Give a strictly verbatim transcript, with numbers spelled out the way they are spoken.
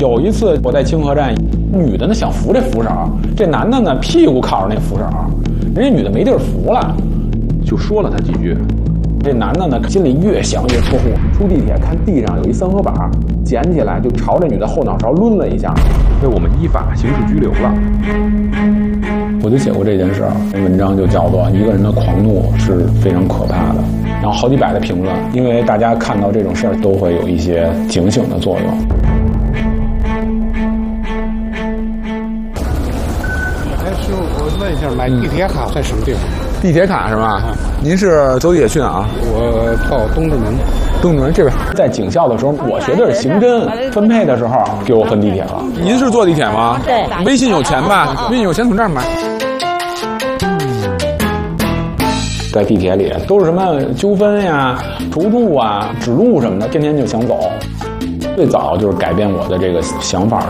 有一次我在清河站，女的呢想扶这扶手，这男的呢屁股靠着那扶手，人家女的没地儿扶了， 就说了他几句。 这男的呢心里越想越错愕，出地铁看地上有一三合板，捡起来就朝这女的后脑勺抡了一下， 被我们依法刑事拘留了。 我就写过这件事儿，这文章就叫做《一个人的狂怒是非常可怕的》，然后好几百的评论，因为大家看到这种事儿都会有一些警醒的作用。 哎，师傅，我问一下，买地铁卡在什么地方？ 地铁卡是吧？嗯、您是走地铁去哪啊？ 我到东直门。 东直门这边，在警校的时候，我学的是刑侦，分配的时候给我分地铁了。您是坐地铁吗？ 对。 微信有钱吧？微信有钱从这儿买。在地铁里都是什么纠纷呀、求助啊、指路什么的，天天就想走。最早就是改变我的这个想法